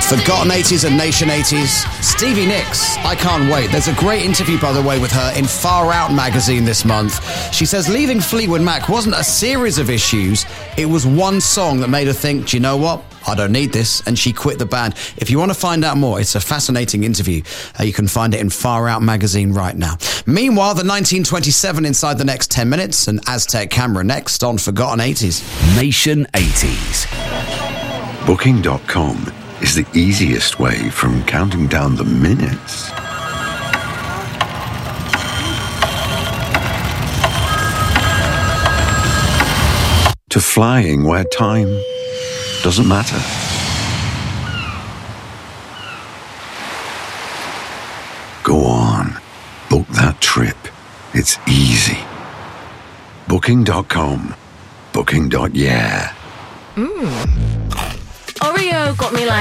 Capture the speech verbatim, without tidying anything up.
Forgotten eighties and Nation eighties. Stevie Nicks, I can't wait. There's a great interview, by the way, with her in Far Out magazine this month. She says leaving Fleetwood Mac wasn't a series of issues. It was one song that made her think, do you know what? I don't need this. And she quit the band. If you want to find out more, it's a fascinating interview. Uh, you can find it in Far Out magazine right now. Meanwhile, the nineteen twenty-seven inside the next ten minutes, and Aztec Camera next on Forgotten eighties. Nation eighties. Booking dot com is the easiest way from counting down the minutes to flying where time doesn't matter. Go on, book that trip. It's easy. Booking dot com. Booking. Yeah. Mmm. Oreo got me like